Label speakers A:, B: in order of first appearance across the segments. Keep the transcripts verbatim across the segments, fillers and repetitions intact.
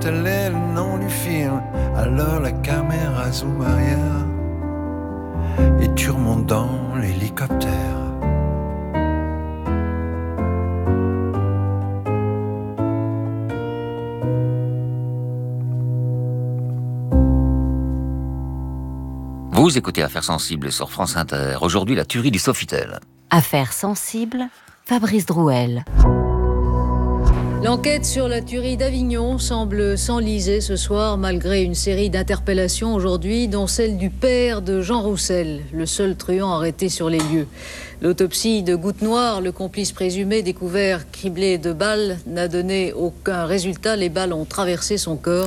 A: tel est le nom du film. Alors la caméra zoom arrière et tu remontes dans l'hélicoptère.
B: Vous écoutez Affaires sensibles sur France Inter. Aujourd'hui, la tuerie du Sofitel.
C: Affaires sensibles, Fabrice Drouel.
D: L'enquête sur la tuerie d'Avignon semble s'enliser ce soir malgré une série d'interpellations aujourd'hui, dont celle du père de Jean Roussel, le seul truand arrêté sur les lieux. L'autopsie de Goutte Noire, le complice présumé découvert criblé de balles, n'a donné aucun résultat. Les balles ont traversé son corps.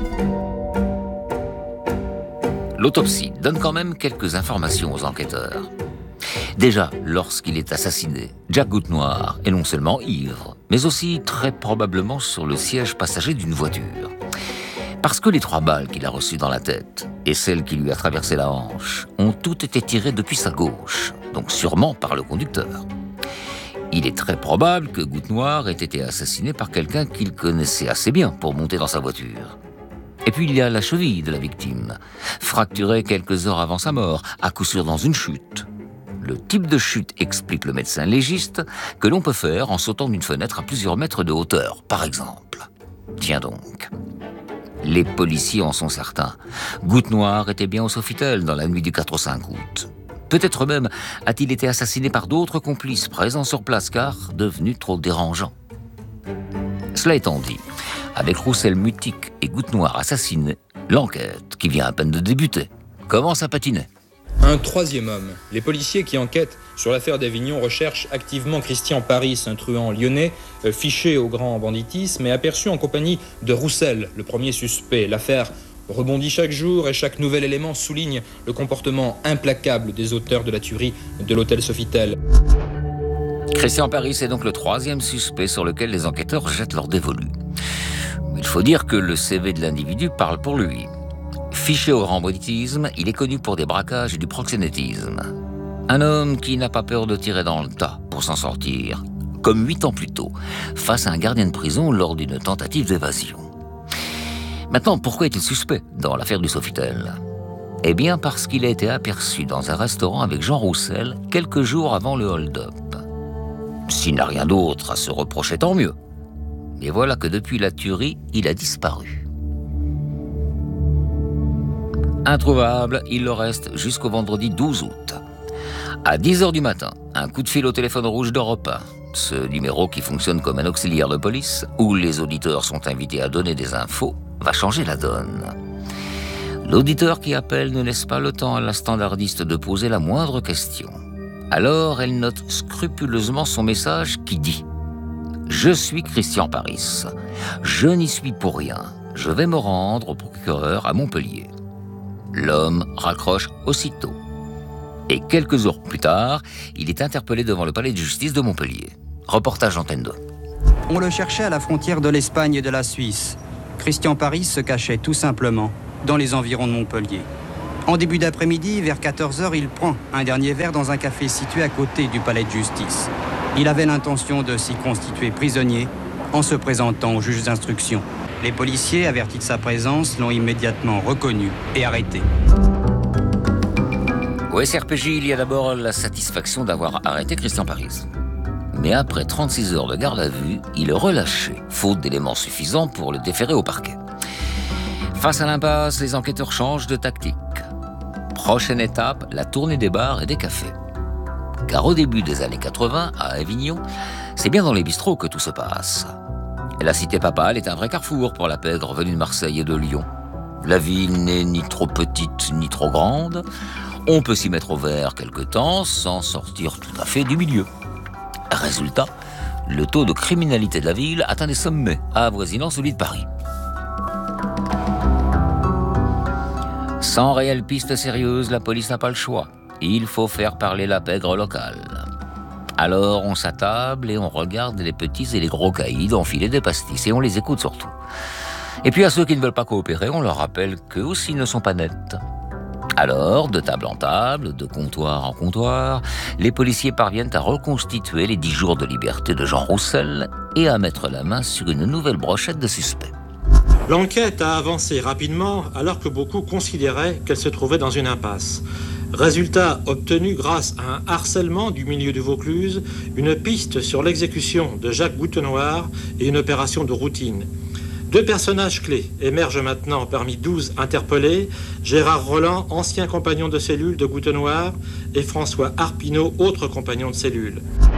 B: L'autopsie donne quand même quelques informations aux enquêteurs. Déjà, lorsqu'il est assassiné, Jack Goutte Noire est non seulement ivre, mais aussi très probablement sur le siège passager d'une voiture. Parce que les trois balles qu'il a reçues dans la tête et celle qui lui a traversé la hanche ont toutes été tirées depuis sa gauche, donc sûrement par le conducteur. Il est très probable que Goutte Noire ait été assassiné par quelqu'un qu'il connaissait assez bien pour monter dans sa voiture. Et puis il y a la cheville de la victime, fracturée quelques heures avant sa mort, à coup sûr dans une chute. Le type de chute explique le médecin légiste que l'on peut faire en sautant d'une fenêtre à plusieurs mètres de hauteur, par exemple. Tiens donc. Les policiers en sont certains. Goutte Noire était bien au Sofitel dans la nuit du quatre au cinq août. Peut-être même a-t-il été assassiné par d'autres complices présents sur place car devenus trop dérangeants. Cela étant dit, avec Roussel mutique et Goutte Noire assassiné, l'enquête, qui vient à peine de débuter, commence à patiner.
E: Un troisième homme. Les policiers qui enquêtent sur l'affaire d'Avignon recherchent activement Christian Paris, un truand lyonnais, euh, fiché au grand banditisme et aperçu en compagnie de Roussel, le premier suspect. L'affaire rebondit chaque jour et chaque nouvel élément souligne le comportement implacable des auteurs de la tuerie de l'hôtel Sofitel.
B: Christian Paris est donc le troisième suspect sur lequel les enquêteurs jettent leur dévolu. Il faut dire que le C V de l'individu parle pour lui. Fiché au grand banditisme, il est connu pour des braquages et du proxénétisme. Un homme qui n'a pas peur de tirer dans le tas pour s'en sortir, comme huit ans plus tôt, face à un gardien de prison lors d'une tentative d'évasion. Maintenant, pourquoi est-il suspect dans l'affaire du Sofitel ? Eh bien parce qu'il a été aperçu dans un restaurant avec Jean Roussel quelques jours avant le hold-up. S'il n'a rien d'autre à se reprocher, tant mieux. Mais voilà que depuis la tuerie, il a disparu. Introuvable, il le reste jusqu'au vendredi douze août. À dix heures du matin, un coup de fil au téléphone rouge d'Europe un, ce numéro qui fonctionne comme un auxiliaire de police, où les auditeurs sont invités à donner des infos, va changer la donne. L'auditeur qui appelle ne laisse pas le temps à la standardiste de poser la moindre question. Alors, elle note scrupuleusement son message qui dit « Je suis Christian Paris. Je n'y suis pour rien. Je vais me rendre au procureur à Montpellier. » L'homme raccroche aussitôt. Et quelques heures plus tard, il est interpellé devant le palais de justice de Montpellier. Reportage Antenne deux.
F: On le cherchait à la frontière de l'Espagne et de la Suisse. Christian Paris se cachait tout simplement dans les environs de Montpellier. En début d'après-midi, vers quatorze heures, il prend un dernier verre dans un café situé à côté du palais de justice. Il avait l'intention de s'y constituer prisonnier en se présentant aux juges d'instruction. Les policiers, avertis de sa présence, l'ont immédiatement reconnu et arrêté.
B: Au S R P J, il y a d'abord la satisfaction d'avoir arrêté Christian Paris. Mais après trente-six heures de garde à vue, il est relâché, faute d'éléments suffisants pour le déférer au parquet. Face à l'impasse, les enquêteurs changent de tactique. Prochaine étape, la tournée des bars et des cafés. Car au début des années quatre-vingts, à Avignon, c'est bien dans les bistrots que tout se passe. La cité papale est un vrai carrefour pour la pègre venue de Marseille et de Lyon. La ville n'est ni trop petite ni trop grande. On peut s'y mettre au vert quelque temps sans sortir tout à fait du milieu. Résultat, le taux de criminalité de la ville atteint des sommets avoisinant celui de Paris. Sans réelle piste sérieuse, la police n'a pas le choix. Il faut faire parler la pègre locale. Alors on s'attable et on regarde les petits et les gros caïds enfiler des pastis et on les écoute surtout. Et puis à ceux qui ne veulent pas coopérer, on leur rappelle qu'eux aussi ne sont pas nets. Alors, de table en table, de comptoir en comptoir, les policiers parviennent à reconstituer les dix jours de liberté de Jean Roussel et à mettre la main sur une nouvelle brochette de suspects.
G: L'enquête a avancé rapidement alors que beaucoup considéraient qu'elle se trouvait dans une impasse. Résultat obtenu grâce à un harcèlement du milieu du Vaucluse, une piste sur l'exécution de Jacques Goutenoir et une opération de routine. Deux personnages clés émergent maintenant parmi douze interpellés, Gérard Rolland, ancien compagnon de cellule de Goutenoir, et François Arpinot, autre compagnon de cellule.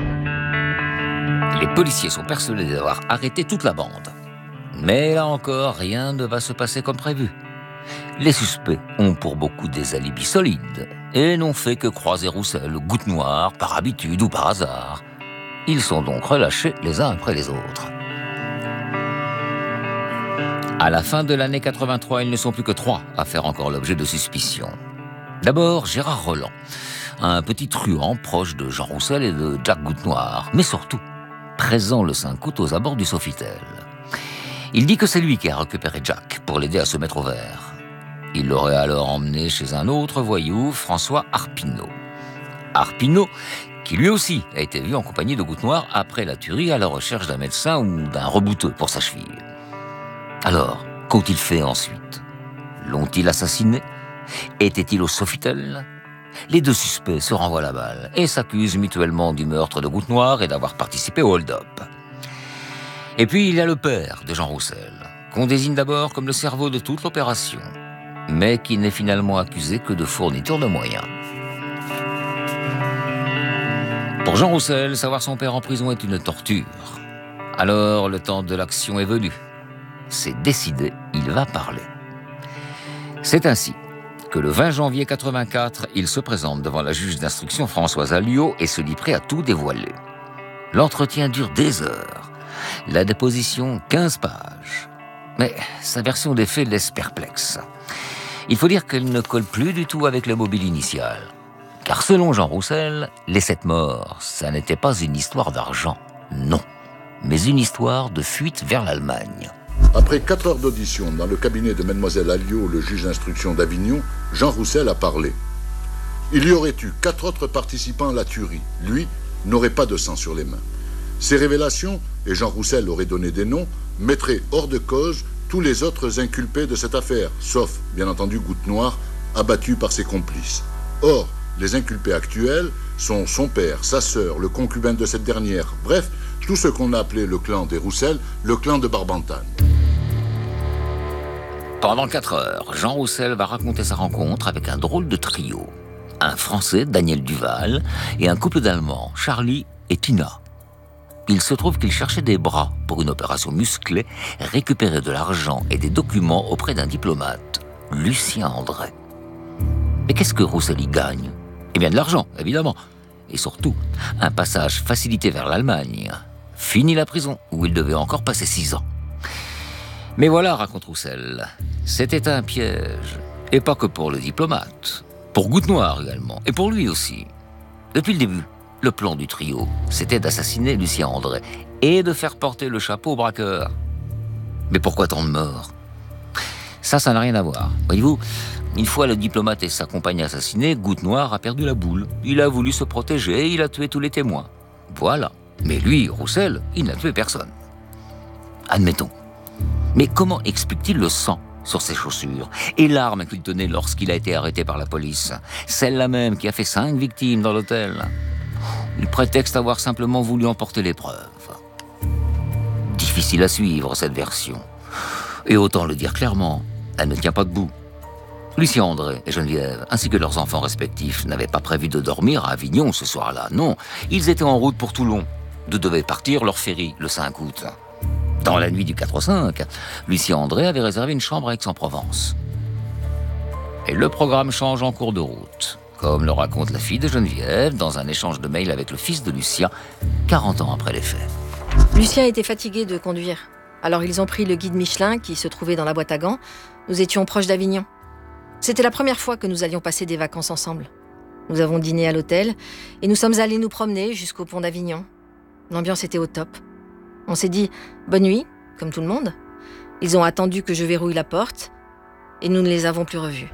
B: Les policiers sont persuadés d'avoir arrêté toute la bande. Mais là encore, rien ne va se passer comme prévu. Les suspects ont pour beaucoup des alibis solides et n'ont fait que croiser Roussel, Goutenoir, par habitude ou par hasard. Ils sont donc relâchés les uns après les autres. À la fin de l'année quatre-vingt-trois, ils ne sont plus que trois à faire encore l'objet de suspicion. D'abord, Gérard Rolland, un petit truand proche de Jean Roussel et de Jacques Goutenoir, mais surtout présent le cinq août aux abords du Sofitel. Il dit que c'est lui qui a récupéré Jack pour l'aider à se mettre au vert. Il l'aurait alors emmené chez un autre voyou, François Arpinot. Arpinot, qui lui aussi a été vu en compagnie de Goutenoir après la tuerie à la recherche d'un médecin ou d'un rebouteux pour sa cheville. Alors, qu'ont-ils fait ensuite? L'ont-ils assassiné? Était-il au Sofitel? Les deux suspects se renvoient la balle et s'accusent mutuellement du meurtre de Goutenoir et d'avoir participé au hold-up. Et puis il y a le père de Jean Roussel, qu'on désigne d'abord comme le cerveau de toute l'opération, mais qui n'est finalement accusé que de fourniture de moyens. Pour Jean Roussel, savoir son père en prison est une torture. Alors le temps de l'action est venu. C'est décidé, il va parler. C'est ainsi que le vingt janvier quatre-vingt-quatre, il se présente devant la juge d'instruction Françoise Alliot et se dit prêt à tout dévoiler. L'entretien dure des heures. La déposition, quinze pages. Mais sa version des faits laisse perplexe. Il faut dire qu'elle ne colle plus du tout avec le mobile initial. Car selon Jean Roussel, les sept morts, ça n'était pas une histoire d'argent, non, mais une histoire de fuite vers l'Allemagne.
H: Après quatre heures d'audition dans le cabinet de Mademoiselle Alliot, le juge d'instruction d'Avignon, Jean Roussel a parlé. Il y aurait eu quatre autres participants à la tuerie. Lui n'aurait pas de sang sur les mains. Ces révélations, et Jean Roussel aurait donné des noms, mettraient hors de cause tous les autres inculpés de cette affaire, sauf, bien entendu, Goutenoir, abattu par ses complices. Or, les inculpés actuels sont son père, sa sœur, le concubin de cette dernière, bref, tout ce qu'on a appelé le clan des Roussel, le clan de Barbentane.
B: Pendant quatre heures, Jean Roussel va raconter sa rencontre avec un drôle de trio. Un Français, Daniel Duval, et un couple d'Allemands, Charlie et Tina. Il se trouve qu'il cherchait des bras pour une opération musclée, récupérer de l'argent et des documents auprès d'un diplomate, Lucien André. Mais qu'est-ce que Roussel y gagne? Eh bien de l'argent, évidemment. Et surtout, un passage facilité vers l'Allemagne. Fini la prison, où il devait encore passer six ans. Mais voilà, raconte Roussel, c'était un piège. Et pas que pour le diplomate. Pour Goutenoir également, et pour lui aussi. Depuis le début, le plan du trio, c'était d'assassiner Lucien André et de faire porter le chapeau au braqueur. Mais pourquoi tant de morts? Ça, ça n'a rien à voir. Voyez-vous, une fois le diplomate et sa compagne assassinés, Goutenoir a perdu la boule. Il a voulu se protéger, il a tué tous les témoins. Voilà. Mais lui, Roussel, il n'a tué personne. Admettons. Mais comment explique-t-il le sang sur ses chaussures et l'arme qu'il tenait lorsqu'il a été arrêté par la police? Celle-là même qui a fait cinq victimes dans l'hôtel. Il prétexte avoir simplement voulu emporter les preuves. Difficile à suivre, cette version. Et autant le dire clairement, elle ne tient pas debout. Lucien André et Geneviève, ainsi que leurs enfants respectifs, n'avaient pas prévu de dormir à Avignon ce soir-là. Non, ils étaient en route pour Toulon, d'où devait partir leur ferry le cinq août. Dans la nuit du quatre au cinq, Lucien André avait réservé une chambre à Aix-en-Provence. Et le programme change en cours de route, comme le raconte la fille de Geneviève dans un échange de mails avec le fils de Lucien, quarante ans après les faits.
I: Lucien était fatigué de conduire. Alors ils ont pris le guide Michelin qui se trouvait dans la boîte à gants. Nous étions proches d'Avignon. C'était la première fois que nous allions passer des vacances ensemble. Nous avons dîné à l'hôtel et nous sommes allés nous promener jusqu'au pont d'Avignon. L'ambiance était au top. On s'est dit « bonne nuit », comme tout le monde. Ils ont attendu que je verrouille la porte et nous ne les avons plus revus.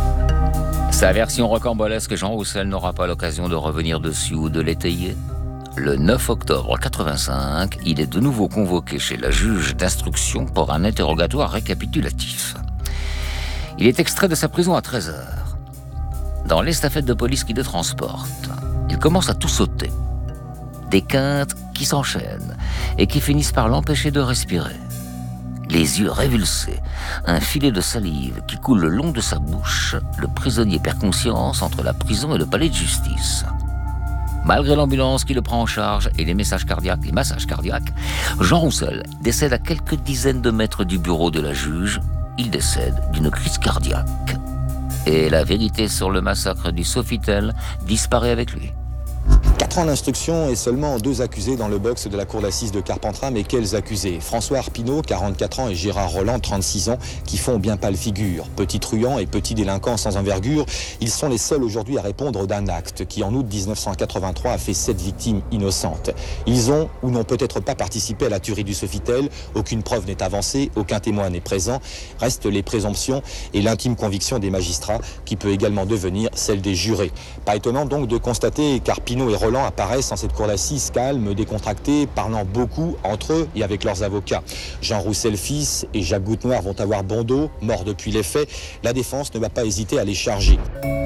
B: Sa version rocambolesque, Jean Roussel n'aura pas l'occasion de revenir dessus ou de l'étayer. Le neuf octobre quatre-vingt-cinq, il est de nouveau convoqué chez la juge d'instruction pour un interrogatoire récapitulatif. Il est extrait de sa prison à treize heures. Dans l'estafette de police qui le transporte, il commence à tout sauter. Des quintes qui s'enchaînent et qui finissent par l'empêcher de respirer. Les yeux révulsés, un filet de salive qui coule le long de sa bouche, le prisonnier perd conscience entre la prison et le palais de justice. Malgré l'ambulance qui le prend en charge et les messages cardiaques, les massages cardiaques, Jean Roussel décède à quelques dizaines de mètres du bureau de la juge. Il décède d'une crise cardiaque. Et la vérité sur le massacre du Sofitel disparaît avec lui.
J: Quatre ans d'instruction et seulement deux accusés dans le box de la cour d'assises de Carpentras. Mais quels accusés? François Arpinot, quarante-quatre ans, et Gérard Rolland, trente-six ans, qui font bien pâle figure. Petits truands et petits délinquants sans envergure, ils sont les seuls aujourd'hui à répondre d'un acte qui, en août dix-neuf cent quatre-vingt-trois, a fait sept victimes innocentes. Ils ont ou n'ont peut-être pas participé à la tuerie du Sofitel. Aucune preuve n'est avancée, aucun témoin n'est présent. Restent les présomptions et l'intime conviction des magistrats, qui peut également devenir celle des jurés. Pas étonnant donc de constater qu'Arpinot et Rolland apparaissent en cette cour d'assises calmes, décontractés, parlant beaucoup entre eux et avec leurs avocats. Jean Roussel fils et Jacques Goutenoir vont avoir bon dos, morts depuis les faits. La défense ne va pas hésiter à les charger.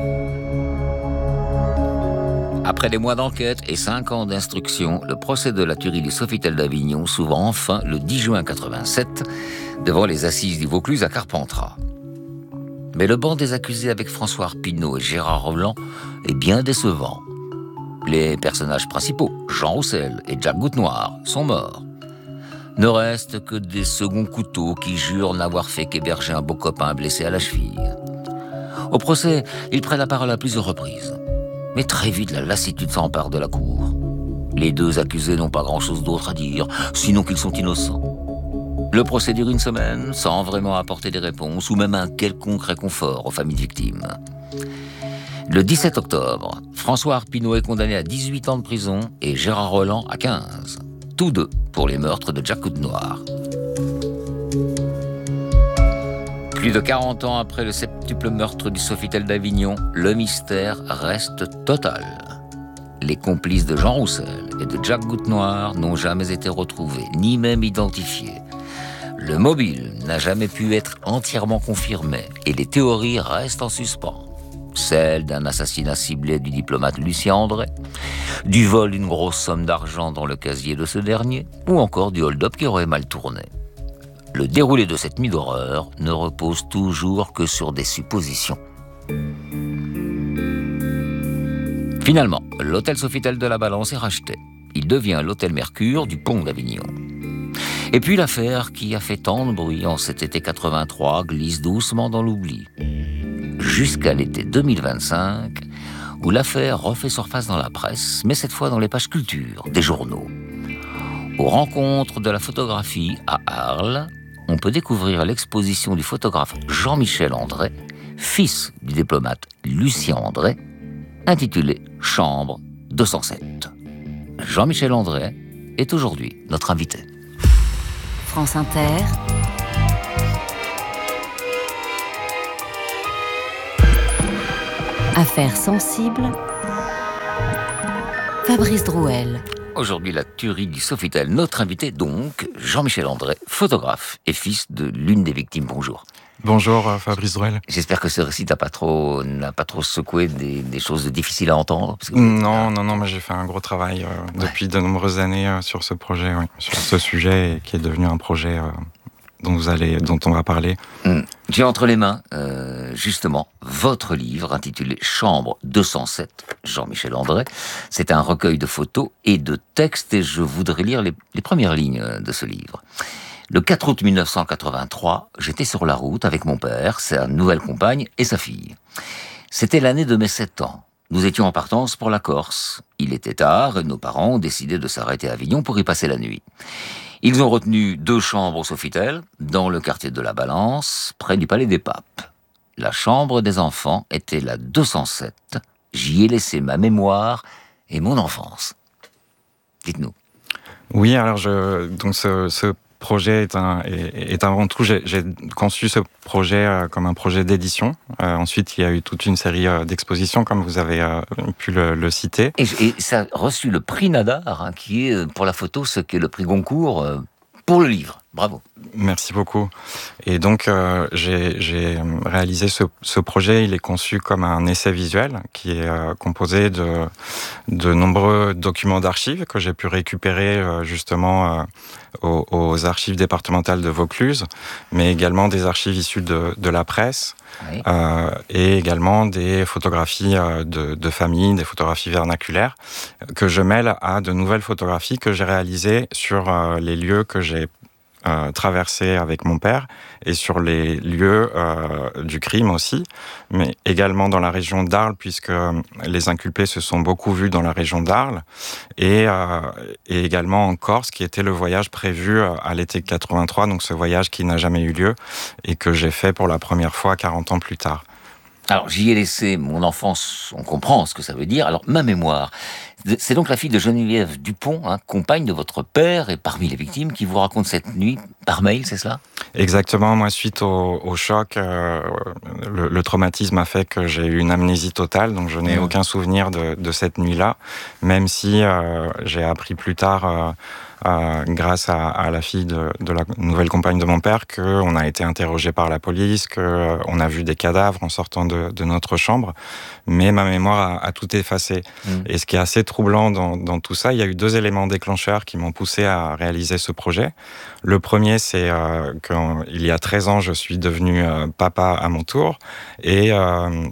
B: Après des mois d'enquête et cinq ans d'instruction, le procès de la tuerie du Sofitel d'Avignon s'ouvre enfin le dix juin quatre-vingt-sept devant les assises du Vaucluse à Carpentras. Mais le banc des accusés avec François Arpinot et Gérard Rolland est bien décevant. Les personnages principaux, Jean Roussel et Jacques Goutenoir, sont morts. Ne restent que des seconds couteaux qui jurent n'avoir fait qu'héberger un beau copain blessé à la cheville. Au procès, ils prennent la parole à plusieurs reprises. Mais très vite, la lassitude s'empare de la cour. Les deux accusés n'ont pas grand-chose d'autre à dire, sinon qu'ils sont innocents. Le procès dure une semaine, sans vraiment apporter des réponses ou même un quelconque réconfort aux familles victimes. Le dix-sept octobre, François Arpinot est condamné à dix-huit ans de prison et Gérard Rolland à quinze. Tous deux pour les meurtres de Jacques Goutenoir. Plus de quarante ans après le septuple meurtre du Sofitel d'Avignon, le mystère reste total. Les complices de Jean Roussel et de Jacques Goutenoir n'ont jamais été retrouvés, ni même identifiés. Le mobile n'a jamais pu être entièrement confirmé et les théories restent en suspens. Celle d'un assassinat ciblé du diplomate Lucien André, du vol d'une grosse somme d'argent dans le casier de ce dernier, ou encore du hold-up qui aurait mal tourné. Le déroulé de cette nuit d'horreur ne repose toujours que sur des suppositions. Finalement, l'hôtel Sofitel de la Balance est racheté. Il devient l'hôtel Mercure du Pont d'Avignon. Et puis l'affaire qui a fait tant de bruit en cet été quatre-vingt-trois glisse doucement dans l'oubli. Jusqu'à l'été deux mille vingt-cinq, où l'affaire refait surface dans la presse, mais cette fois dans les pages culture des journaux. Aux rencontres de la photographie à Arles, on peut découvrir l'exposition du photographe Jean-Michel André, fils du diplomate Lucien André, intitulée « Chambre deux cent sept ». Jean-Michel André est aujourd'hui notre invité.
C: France Inter. Affaires sensibles. Fabrice Drouel.
B: Aujourd'hui, la tuerie du Sofitel. Notre invité, donc, Jean-Michel André, photographe et fils de l'une des victimes. Bonjour.
K: Bonjour, Fabrice Drouel.
B: J'espère que ce récit n'a pas trop, n'a pas trop secoué des, des choses difficiles à entendre. Parce que
K: non, non, non, moi j'ai fait un gros travail euh, ouais. depuis de nombreuses années euh, sur ce projet, ouais, sur ce sujet, et qui est devenu un projet euh, dont vous allez, dont on va parler.
B: Mmh. J'ai entre les mains, euh, justement, votre livre intitulé « Chambre deux cent sept », Jean-Michel André. C'est un recueil de photos et de textes, et je voudrais lire les, les premières lignes de ce livre. Le quatre août mille neuf cent quatre-vingt-trois, j'étais sur la route avec mon père, sa nouvelle compagne et sa fille. C'était l'année de mes sept ans. Nous étions en partance pour la Corse. Il était tard et nos parents ont décidé de s'arrêter à Avignon pour y passer la nuit. Ils ont retenu deux chambres au Sofitel, dans le quartier de la Balance, près du Palais des Papes. La chambre des enfants était la deux cent sept. J'y ai laissé ma mémoire et mon enfance. Dites-nous.
K: Oui, alors je, donc ce, ce projet est, un, est, est avant tout, j'ai, j'ai conçu ce projet euh, comme un projet d'édition. Euh, ensuite, il y a eu toute une série euh, d'expositions, comme vous avez euh, pu le, le citer.
B: Et, et ça a reçu le prix Nadar, hein, qui est pour la photo ce qu'est le prix Goncourt euh, pour le livre. Bravo.
K: Merci beaucoup. Et donc, euh, j'ai, j'ai réalisé ce, ce projet. Il est conçu comme un essai visuel qui est euh, composé de, de nombreux documents d'archives que j'ai pu récupérer euh, justement euh, aux, aux archives départementales de Vaucluse, mais également des archives issues de, de la presse, oui. euh, et également des photographies euh, de, de famille, des photographies vernaculaires, que je mêle à de nouvelles photographies que j'ai réalisées sur euh, les lieux que j'ai Euh, traversé avec mon père et sur les lieux euh, du crime aussi, mais également dans la région d'Arles, puisque les inculpés se sont beaucoup vus dans la région d'Arles, et, euh, et également en Corse, qui était le voyage prévu à l'été quatre-vingt-trois, donc ce voyage qui n'a jamais eu lieu et que j'ai fait pour la première fois quarante ans plus tard.
B: Alors, j'y ai laissé mon enfance, on comprend ce que ça veut dire. Alors, ma mémoire, c'est donc la fille de Geneviève Dupont, hein, compagne de votre père et parmi les victimes, qui vous raconte cette nuit par mail, c'est cela ?
K: Exactement. Moi, suite au, au choc, euh, le, le traumatisme a fait que j'ai eu une amnésie totale, donc je n'ai mmh. aucun souvenir de, de cette nuit-là, même si euh, j'ai appris plus tard... Euh, Euh, grâce à, à la fille de, de la nouvelle compagne de mon père, qu'on a été interrogé par la police, qu'on euh, a vu des cadavres en sortant de, de notre chambre, mais ma mémoire a, a tout effacé. Mmh. Et ce qui est assez troublant dans, dans tout ça, il y a eu deux éléments déclencheurs qui m'ont poussé à réaliser ce projet. Le premier, c'est euh, qu'il y a treize ans, je suis devenu euh, papa à mon tour, et... Euh,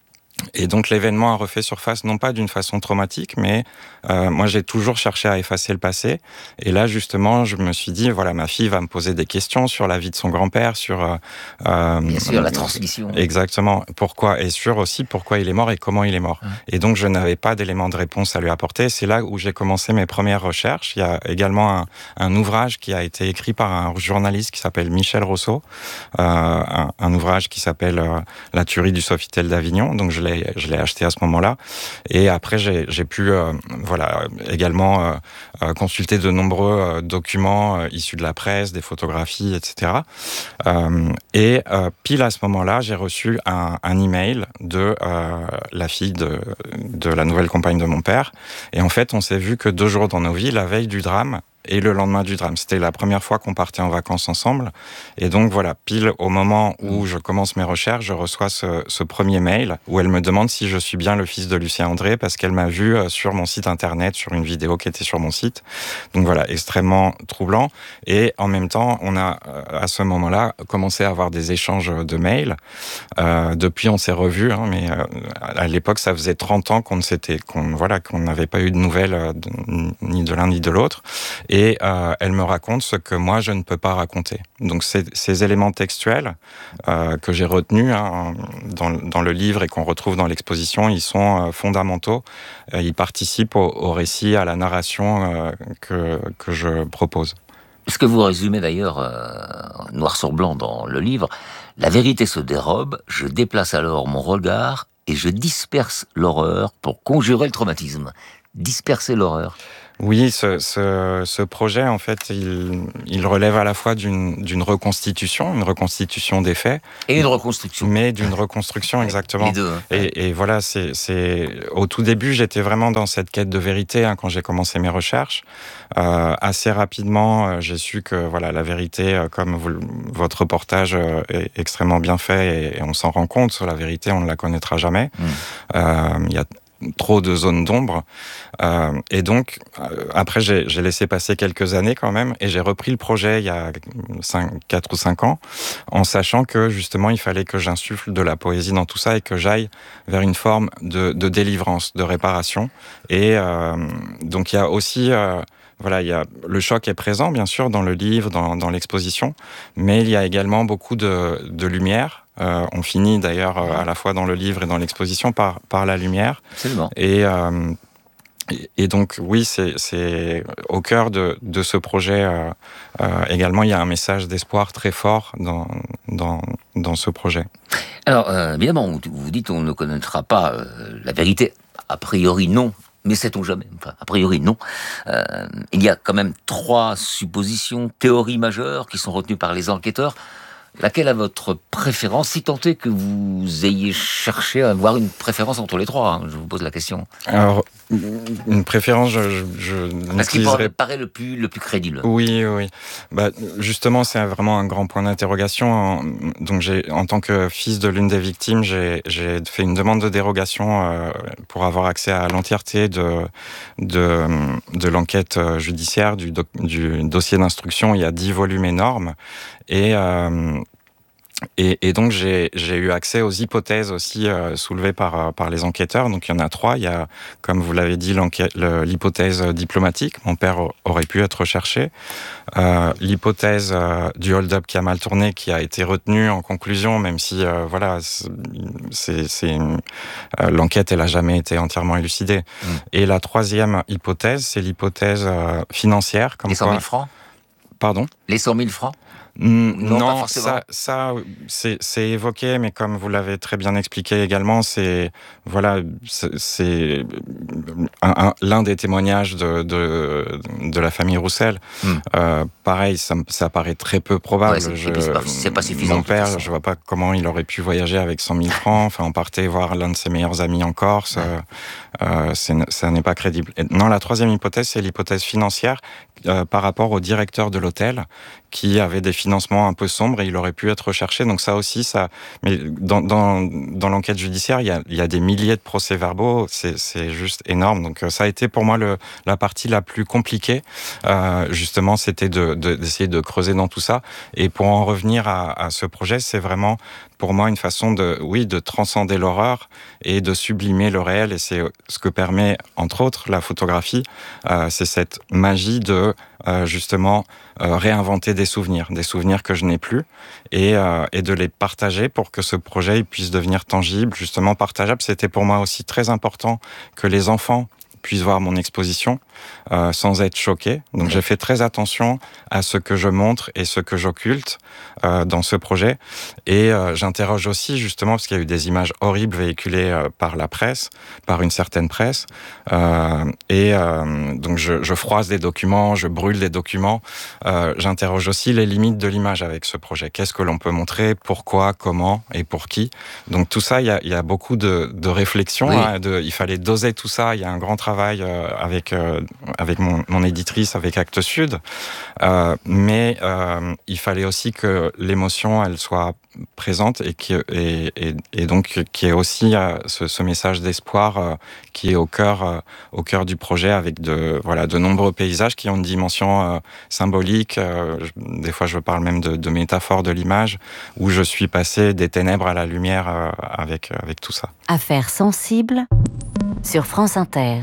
K: Et donc l'événement a refait surface, non pas d'une façon traumatique, mais euh, moi j'ai toujours cherché à effacer le passé. Et là justement, je me suis dit, voilà, ma fille va me poser des questions sur la vie de son grand-père, sur... Euh,
B: Bien sûr, la transmission.
K: Exactement. Pourquoi, et sur aussi pourquoi il est mort et comment il est mort. Ouais. Et donc je n'avais pas d'éléments de réponse à lui apporter. C'est là où j'ai commencé mes premières recherches. Il y a également un, un ouvrage qui a été écrit par un journaliste qui s'appelle Michel Rousseau, euh, un, un ouvrage qui s'appelle euh, La tuerie du Sofitel d'Avignon. Donc je je l'ai acheté à ce moment-là, et après j'ai, j'ai pu euh, voilà, également euh, consulter de nombreux euh, documents euh, issus de la presse, des photographies, et cetera. Euh, et euh, pile à ce moment-là, j'ai reçu un, un email de euh, la fille de, de la nouvelle compagne de mon père, et en fait on s'est vu que deux jours dans nos vies, la veille du drame, et le lendemain du drame. C'était la première fois qu'on partait en vacances ensemble. Et donc voilà, pile au moment où je commence mes recherches, je reçois ce, ce premier mail où elle me demande si je suis bien le fils de Lucien André, parce qu'elle m'a vu sur mon site internet, sur une vidéo qui était sur mon site. Donc voilà, extrêmement troublant. Et en même temps, on a à ce moment-là commencé à avoir des échanges de mails. Euh, depuis, on s'est revus, hein, mais euh, à l'époque, ça faisait trente ans qu'on ne s'était, qu'on voilà, qu'on n'avait pas eu de nouvelles de, ni de l'un ni de l'autre. Et Et euh, elle me raconte ce que moi, je ne peux pas raconter. Donc, ces, ces éléments textuels euh, que j'ai retenus hein, dans, dans le livre et qu'on retrouve dans l'exposition, ils sont euh, fondamentaux. Euh, ils participent au, au récit, à la narration euh, que, que je propose.
B: Ce que vous résumez d'ailleurs, euh, noir sur blanc dans le livre, la vérité se dérobe, je déplace alors mon regard et je disperse l'horreur pour conjurer le traumatisme. Disperser l'horreur.
K: Oui, ce, ce, ce projet, en fait, il, il relève à la fois d'une, d'une reconstitution, une reconstitution des faits.
B: Et une reconstruction.
K: Mais d'une reconstruction, exactement.
B: Les deux.
K: Et, et voilà, c'est, c'est, au tout début, j'étais vraiment dans cette quête de vérité, hein, quand j'ai commencé mes recherches. Euh, assez rapidement, euh, j'ai su que, voilà, la vérité, euh, comme vous, votre reportage euh, est extrêmement bien fait et, et on s'en rend compte, la vérité, on ne la connaîtra jamais. Mmh. Euh, il y a trop de zones d'ombre. Euh, et donc, euh, après, j'ai, j'ai laissé passer quelques années quand même, et j'ai repris le projet il y a quatre ou cinq ans, en sachant que, justement, il fallait que j'insuffle de la poésie dans tout ça et que j'aille vers une forme de, de délivrance, de réparation. Et euh, donc, il y a aussi... Euh, Voilà, il y a, le choc est présent, bien sûr, dans le livre, dans, dans l'exposition, mais il y a également beaucoup de, de lumière. Euh, on finit d'ailleurs euh, à la fois dans le livre et dans l'exposition par, par la lumière.
B: Absolument.
K: Et, euh, et, et donc, oui, c'est, c'est au cœur de, de ce projet. Euh, euh, également, il y a un message d'espoir très fort dans, dans, dans ce projet.
B: Alors, euh, évidemment, vous dites on ne connaîtra pas euh, la vérité. A priori, non. mais sait-on jamais? Enfin, a priori, non. Euh, il y a quand même trois suppositions, théories majeures qui sont retenues par les enquêteurs. Laquelle a votre préférence, si tant est que vous ayez cherché à avoir une préférence entre les trois, hein, je vous pose la question.
K: Alors, une préférence, je, je, je
B: Parce qu'il paraît, paraît le plus, le plus crédible.
K: Oui, oui. Bah, justement, c'est vraiment un grand point d'interrogation. Donc, j'ai, en tant que fils de l'une des victimes, j'ai, j'ai fait une demande de dérogation euh, pour avoir accès à l'entièreté de, de, de l'enquête judiciaire, du, doc, du dossier d'instruction. Il y a dix volumes énormes. Et, euh, et, et donc j'ai, j'ai eu accès aux hypothèses aussi euh, soulevées par, par les enquêteurs. Donc il y en a trois. Il y a, comme vous l'avez dit, le, l'hypothèse diplomatique. Mon père aurait pu être recherché. Euh, l'hypothèse euh, du hold-up qui a mal tourné, qui a été retenue en conclusion, même si euh, voilà, c'est, c'est une, euh, l'enquête elle a jamais été entièrement élucidée. Mmh. Et la troisième hypothèse, c'est l'hypothèse euh, financière. Comme
B: Les cent mille francs.
K: Pardon.
B: Les cent mille francs.
K: Non, non ça, ça c'est, c'est évoqué, mais comme vous l'avez très bien expliqué également, c'est voilà, c'est, c'est un, un, l'un des témoignages de, de, de la famille Roussel. Mm. Euh, pareil, ça, ça paraît très peu probable.
B: Ouais, c'est, je, c'est, pas, c'est pas suffisant.
K: Mon père, je vois pas comment il aurait pu voyager avec cent mille francs. Enfin, on partait voir l'un de ses meilleurs amis en Corse. Ouais. Euh, c'est, ça n'est pas crédible. Et non, la troisième hypothèse, c'est l'hypothèse financière euh, par rapport au directeur de l'hôtel qui avait des financements un peu sombres et il aurait pu être recherché. Donc ça aussi, ça. Mais dans dans dans l'enquête judiciaire, il y a il y a des milliers de procès-verbaux. C'est c'est juste énorme. Donc ça a été pour moi le la partie la plus compliquée. Euh, justement, c'était de, de d'essayer de creuser dans tout ça. Et pour en revenir à, à ce projet, c'est vraiment pour moi une façon de oui de transcender l'horreur et de sublimer le réel. Et c'est ce que permet entre autres la photographie. Euh, c'est cette magie de euh, justement euh, réinventer des souvenirs, des souvenirs que je n'ai plus, et, euh, et de les partager pour que ce projet puisse devenir tangible, justement partageable. C'était pour moi aussi très important que les enfants puissent voir mon exposition euh, sans être choqués. Donc j'ai fait très attention à ce que je montre et ce que j'occulte euh, dans ce projet. Et euh, j'interroge aussi justement, parce qu'il y a eu des images horribles véhiculées euh, par la presse, par une certaine presse. Euh, et euh, donc je, je froisse des documents, je brûle des documents. Euh, j'interroge aussi les limites de l'image avec ce projet. Qu'est-ce que l'on peut montrer, pourquoi, comment et pour qui. Donc tout ça, il y a, il y a beaucoup de, de réflexions. Oui. Hein, de, il fallait doser tout ça. Il y a un grand travail euh, avec euh, avec mon, mon éditrice, avec Actes Sud, euh, mais euh, il fallait aussi que l'émotion elle soit présente et qui et, et, et donc qui est aussi euh, ce, ce message d'espoir euh, qui est au cœur euh, au cœur du projet, avec de voilà de nombreux paysages qui ont une dimension euh, symbolique. Euh, je, des fois, je parle même de, de métaphores de l'image où je suis passé des ténèbres à la lumière euh, avec avec tout ça.
C: Affaires sensibles sur France Inter.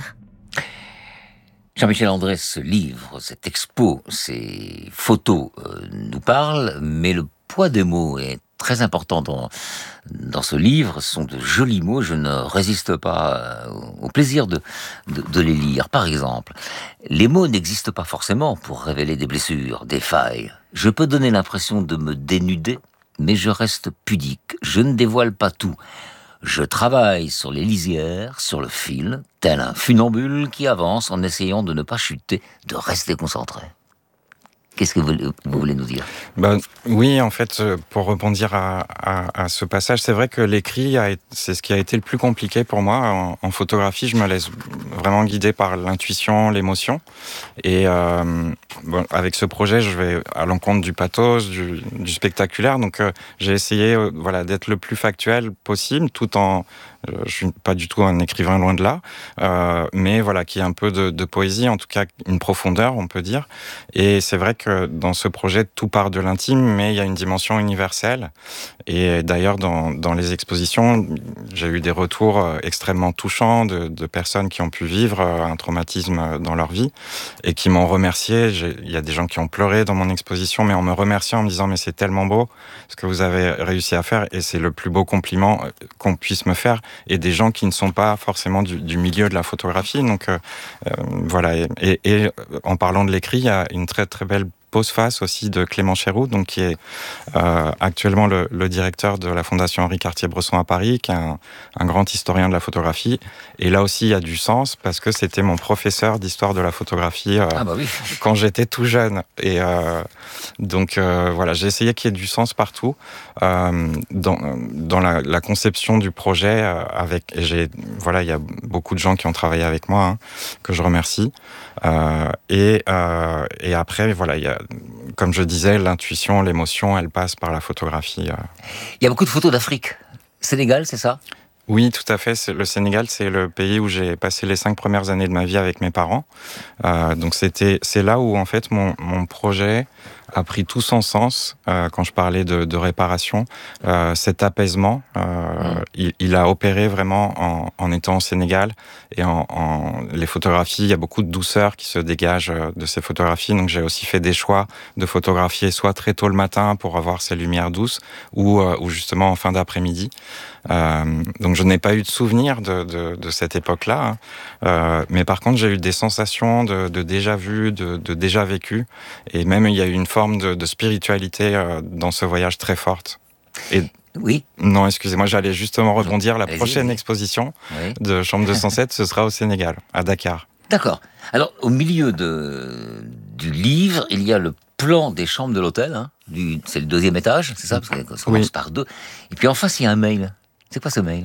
B: Jean-Michel André, ce livre, cette expo, ces photos euh, nous parlent, mais le poids des mots est très important dans, dans ce livre. Ce sont de jolis mots, je ne résiste pas euh, au plaisir de, de, de les lire. Par exemple, les mots n'existent pas forcément pour révéler des blessures, des failles. Je peux donner l'impression de me dénuder, mais je reste pudique. Je ne dévoile pas tout. Je travaille sur les lisières, sur le fil, tel un funambule qui avance en essayant de ne pas chuter, de rester concentré. Qu'est-ce que vous, vous voulez nous dire ?
K: Ben, oui, en fait, pour rebondir à, à, à ce passage, c'est vrai que l'écrit, a, c'est ce qui a été le plus compliqué pour moi. En, en photographie, je me laisse vraiment guider par l'intuition, l'émotion. Et euh, bon, avec ce projet, je vais à l'encontre du pathos, du, du spectaculaire. Donc, euh, j'ai essayé euh, voilà, d'être le plus factuel possible, tout en... Je suis pas du tout un écrivain, loin de là, euh, mais voilà, qui a un peu de, de poésie, en tout cas une profondeur, on peut dire. Et c'est vrai que dans ce projet, tout part de l'intime, mais il y a une dimension universelle. Et d'ailleurs, dans, dans les expositions, j'ai eu des retours extrêmement touchants de, de personnes qui ont pu vivre un traumatisme dans leur vie et qui m'ont remercié. J'ai, il y a des gens qui ont pleuré dans mon exposition, mais en me remerciant, en me disant « mais c'est tellement beau ce que vous avez réussi à faire et c'est le plus beau compliment qu'on puisse me faire ». Et des gens qui ne sont pas forcément du, du milieu de la photographie. Donc euh, euh, voilà. Et, et, et en parlant de l'écrit, il y a une très très belle postface aussi de Clément Chéroux, donc qui est euh, actuellement le, le directeur de la Fondation Henri Cartier-Bresson à Paris, qui est un, un grand historien de la photographie. Et là aussi, il y a du sens parce que c'était mon professeur d'histoire de la photographie euh,
B: ah bah oui.
K: quand j'étais tout jeune. Et euh, donc euh, voilà, j'ai essayé qu'il y ait du sens partout euh, dans, dans la, la conception du projet. Euh, avec, et j'ai, voilà, il y a beaucoup de gens qui ont travaillé avec moi, hein, que je remercie. Euh, et, euh, et après, voilà, il y a, comme je disais, l'intuition, l'émotion, elle passe par la photographie. Euh.
B: Il y a beaucoup de photos d'Afrique. Sénégal, c'est ça ?
K: Oui, tout à fait. C'est, le Sénégal, c'est le pays où j'ai passé les cinq premières années de ma vie avec mes parents. Euh, donc c'était, c'est là où en fait mon, mon projet a pris tout son sens euh, quand je parlais de, de réparation. Euh, cet apaisement, euh, mmh. il, il a opéré vraiment en, en étant au Sénégal et en, en les photographies. Il y a beaucoup de douceur qui se dégage de ces photographies. Donc j'ai aussi fait des choix de photographier soit très tôt le matin pour avoir ces lumières douces, ou, euh, ou justement en fin d'après-midi. Euh, donc je n'ai pas eu de souvenir de, de, de cette époque-là, hein. euh, mais par contre j'ai eu des sensations de, de déjà vu, de, de déjà vécu, et même il y a eu une forme de, de spiritualité euh, dans ce voyage très forte. Et
B: oui.
K: Non, excusez-moi, j'allais justement rebondir. La
B: Allez-y,
K: prochaine
B: oui.
K: exposition
B: oui.
K: de Chambre deux cent sept, ce sera au Sénégal, à Dakar.
B: D'accord. Alors au milieu de, du livre, il y a le plan des chambres de l'hôtel. Hein, du, c'est le deuxième étage, c'est ça, parce qu'on commence oui. par deux. Et puis en face, il y a un mail. C'est quoi ce mail ?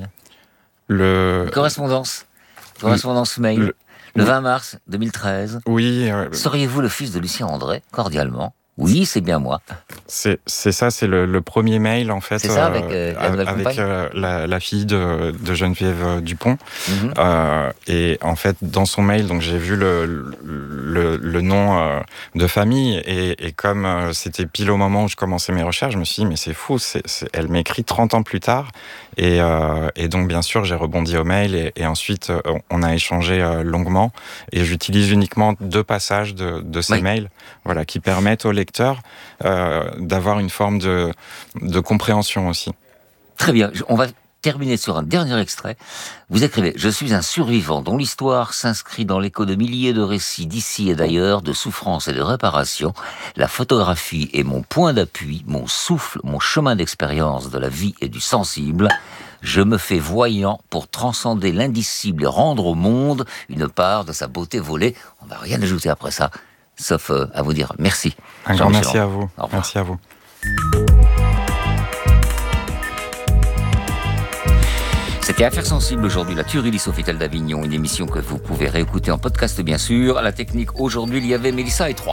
K: Le...
B: Une correspondance. Correspondance le... mail. Le, le vingt mars deux mille treize.
K: Oui. Euh...
B: Seriez-vous le fils de Lucien André ? Cordialement. Oui, c'est bien moi.
K: C'est, c'est ça, c'est le, le premier mail, en fait.
B: C'est ça, avec, euh,
K: euh, avec euh, la, la fille de, de Geneviève Dupont. Mm-hmm. Euh, et en fait, dans son mail, donc j'ai vu le, le, le nom euh, de famille. Et, et comme euh, c'était pile au moment où je commençais mes recherches, je me suis dit, mais c'est fou, c'est, c'est, elle m'écrit trente ans plus tard. Et, euh, et donc, bien sûr, j'ai rebondi au mail. Et, et ensuite, euh, on a échangé euh, longuement. Et j'utilise uniquement deux passages de, de ces oui. mails, voilà, qui permettent aux lecteurs Euh, d'avoir une forme de, de compréhension aussi.
B: Très bien, on va terminer sur un dernier extrait. Vous écrivez « Je suis un survivant dont l'histoire s'inscrit dans l'écho de milliers de récits d'ici et d'ailleurs, de souffrances et de réparations. La photographie est mon point d'appui, mon souffle, mon chemin d'expérience de la vie et du sensible. Je me fais voyant pour transcender l'indicible et rendre au monde une part de sa beauté volée. » On ne va rien ajouter après ça. Sauf euh, à vous dire merci.
K: Un grand merci à vous. Merci à vous.
B: C'était Affaires sensibles aujourd'hui, la tuerie du Sofitel d'Avignon, une émission que vous pouvez réécouter en podcast bien sûr. À la technique aujourd'hui, il y avait Mélissa et Troyes.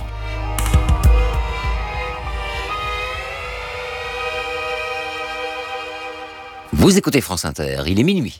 B: Vous écoutez France Inter, il est minuit.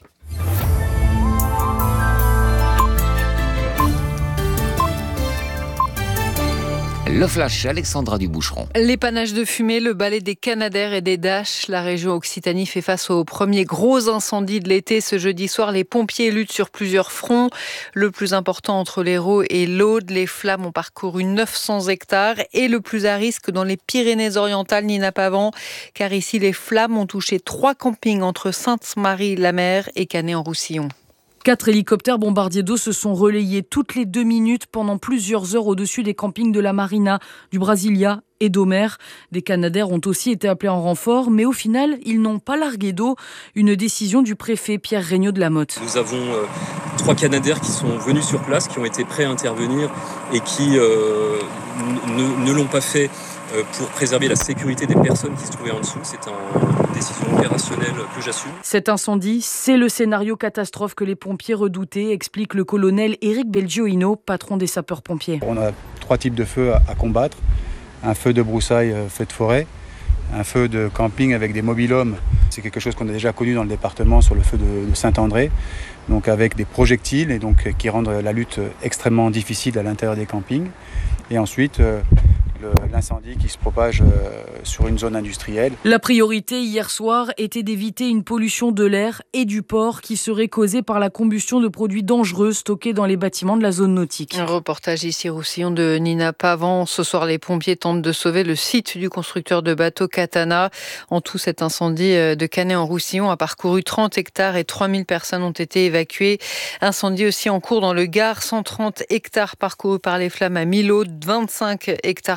B: Le flash, Alexandra Duboucheron.
L: L'épanage de fumée, le balai des Canadair et des Dash. La région Occitanie fait face au premier gros incendie de l'été. Ce jeudi soir, les pompiers luttent sur plusieurs fronts. Le plus important entre l'Hérault et l'Aude. Les flammes ont parcouru neuf cents hectares. Et le plus à risque dans les Pyrénées-Orientales, Nina Pavant. Car ici, les flammes ont touché trois campings entre Sainte-Marie-la-Mer et Canet-en-Roussillon.
M: Quatre hélicoptères bombardiers d'eau se sont relayés toutes les deux minutes pendant plusieurs heures au-dessus des campings de la Marina, du Brasilia et d'Omer. Des Canadair ont aussi été appelés en renfort, mais au final, ils n'ont pas largué d'eau. Une décision du préfet Pierre Regnault de la Motte.
N: Nous avons euh, trois Canadair qui sont venus sur place, qui ont été prêts à intervenir et qui euh, n- ne l'ont pas fait euh, pour préserver la sécurité des personnes qui se trouvaient en dessous. C'est une décision opérationnelle que j'assume.
M: Cet incendie, c'est le scénario catastrophe que les pompiers redoutaient, explique le colonel Éric Belgioino, patron des sapeurs-pompiers.
O: On a trois types de feux à, à combattre. Un feu de broussailles, feu de forêt, un feu de camping avec des mobil-hommes. C'est quelque chose qu'on a déjà connu dans le département sur le feu de, de Saint-André, donc avec des projectiles et donc qui rendent la lutte extrêmement difficile à l'intérieur des campings. Et ensuite, euh, le, l'incendie qui se propage euh, sur une zone industrielle.
M: La priorité hier soir était d'éviter une pollution de l'air et du port qui serait causée par la combustion de produits dangereux stockés dans les bâtiments de la zone nautique.
L: Un reportage ici Roussillon de Nina Pavant. Ce soir, les pompiers tentent de sauver le site du constructeur de bateaux Katana. En tout, cet incendie de Canet-en-Roussillon a parcouru trente hectares et trois mille personnes ont été évacuées. Incendie aussi en cours dans le Gard, cent trente hectares parcourus par les flammes à Milhaud, vingt-cinq hectares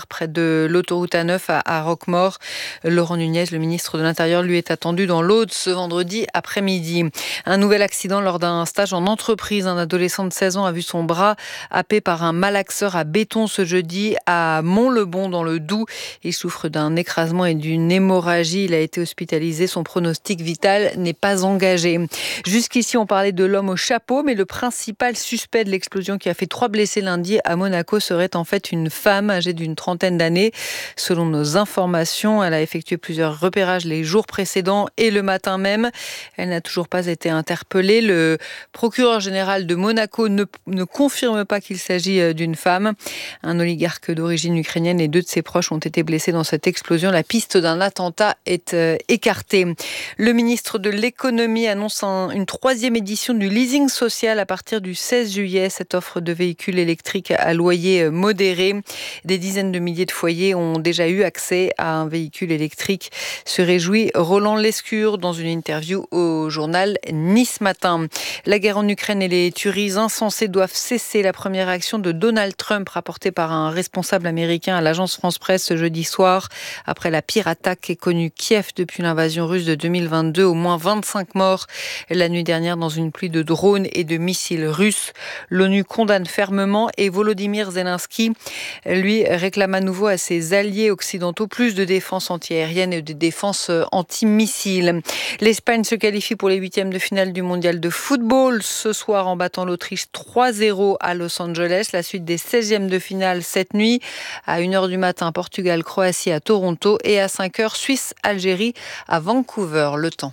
L: près de l'autoroute A neuf à, à Roquemaure. Laurent Nunez, le ministre de l'Intérieur, lui est attendu dans l'Aude ce vendredi après-midi. Un nouvel accident lors d'un stage en entreprise. Un adolescent de seize ans a vu son bras happé par un malaxeur à béton ce jeudi à Mont-le-Bon dans le Doubs. Il souffre d'un écrasement et d'une hémorragie. Il a été hospitalisé. Son pronostic vital n'est pas engagé. Jusqu'ici, on parlait de l'homme au chapeau, mais le principal suspect de l'explosion qui a fait trois blessés lundi à Monaco serait en fait une femme âgée d'une trentaine d'années. Selon nos informations, elle a effectué plusieurs repérages les jours précédents et le matin même. Elle n'a toujours pas été interpellée. Le procureur général de Monaco ne, ne confirme pas qu'il s'agit d'une femme. Un oligarque d'origine ukrainienne et deux de ses proches ont été blessés dans cette explosion. La piste d'un attentat est euh, écartée. Le ministre de l'économie annonce un, une troisième édition du leasing social à partir du seize juillet. Cette offre de véhicules électriques à loyer modéré. Des dizaines de milliers de foyers ont déjà eu accès à un véhicule électrique. Se réjouit Roland Lescure dans une interview au journal Nice Matin. La guerre en Ukraine et les tueries insensées doivent cesser. La première réaction de Donald Trump rapportée par un responsable américain à l'agence France-Presse ce jeudi soir. Après la pire attaque qu'ait connue Kiev depuis l'invasion russe de deux mille vingt-deux, au moins vingt-cinq morts la nuit dernière dans une pluie de drones et de missiles russes. L'ONU condamne fermement et Volodymyr Zelensky, lui, réclame à nouveau à ses alliés occidentaux plus de défense antiaérienne et de défense anti-missiles. L'Espagne se qualifie pour les huitièmes de finale du mondial de football ce soir en battant l'Autriche trois zéro à Los Angeles. La suite des seizièmes de finale cette nuit à une heure du matin, Portugal-Croatie à Toronto et à cinq heures, Suisse-Algérie à Vancouver. Le temps.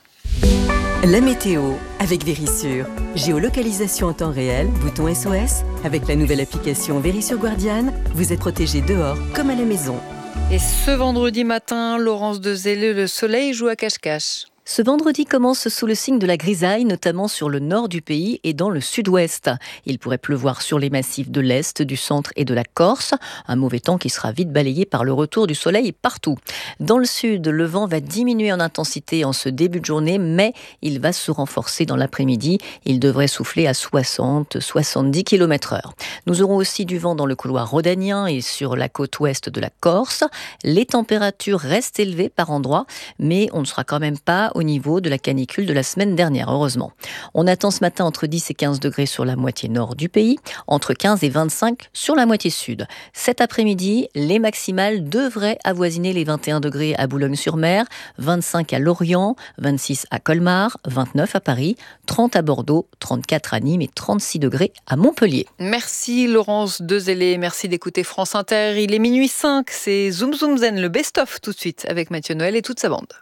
P: La météo avec Vérissure. Géolocalisation en temps réel, bouton S O S. Avec la nouvelle application Vérissure Guardian, vous êtes protégé dehors comme à la maison.
L: Et ce vendredi matin, Laurence Dezelleux, le soleil joue à cache-cache.
Q: Ce vendredi commence sous le signe de la grisaille, notamment sur le nord du pays et dans le sud-ouest. Il pourrait pleuvoir sur les massifs de l'Est, du centre et de la Corse. Un mauvais temps qui sera vite balayé par le retour du soleil partout. Dans le sud, le vent va diminuer en intensité en ce début de journée, mais il va se renforcer dans l'après-midi. Il devrait souffler à soixante à soixante-dix kilomètres heure. Nous aurons aussi du vent dans le couloir rhodanien et sur la côte ouest de la Corse. Les températures restent élevées par endroits, mais on ne sera quand même pas au niveau de la canicule de la semaine dernière, heureusement. On attend ce matin entre dix et quinze degrés sur la moitié nord du pays, entre quinze et vingt-cinq sur la moitié sud. Cet après-midi, les maximales devraient avoisiner les vingt et un degrés à Boulogne-sur-Mer, vingt-cinq à Lorient, vingt-six à Colmar, vingt-neuf à Paris, trente à Bordeaux, trente-quatre à Nîmes et trente-six degrés à Montpellier.
L: Merci Laurence Dezelleux, merci d'écouter France Inter. Il est minuit cinq, c'est Zoom Zoom Zen, le best-of tout de suite avec Mathieu Noël et toute sa bande.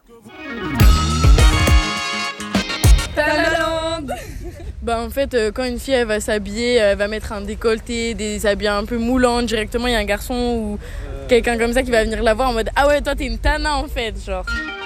R: Bah en fait, euh, quand une fille elle va s'habiller, elle va mettre un décolleté, des habits un peu moulants, directement il y a un garçon ou quelqu'un comme ça qui va venir la voir en mode « Ah ouais, toi t'es une tana en fait », genre.